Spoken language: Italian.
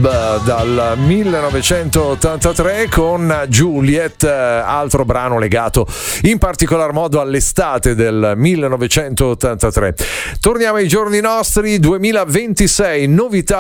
Club dal 1983 con Juliet, altro brano legato in particolar modo all'estate del 1983. Torniamo ai giorni nostri, 2026, novità